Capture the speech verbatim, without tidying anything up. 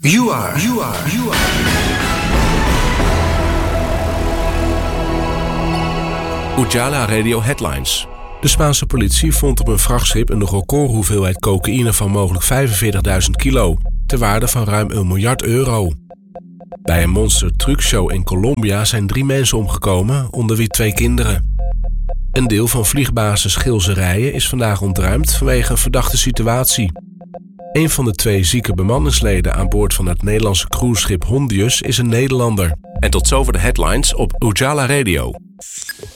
You are, you are, you are. Ujala Radio Headlines. De Spaanse politie vond op een vrachtschip een recordhoeveelheid cocaïne van mogelijk vijfenveertigduizend kilo, ter waarde van ruim een miljard euro. Bij een monster truckshow in Colombia zijn drie mensen omgekomen, onder wie twee kinderen. Een deel van vliegbasis Gilserijen is vandaag ontruimd vanwege een verdachte situatie. Een van de twee zieke bemanningsleden aan boord van het Nederlandse cruiseschip Hondius is een Nederlander. En tot zover de headlines op Ujala Radio.